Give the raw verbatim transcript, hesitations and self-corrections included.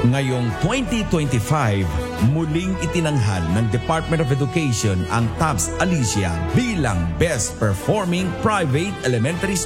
Ngayong twenty twenty-five, muling itinanghal ng Department of Education ang T A B S Alicia bilang Best Performing Private Elementary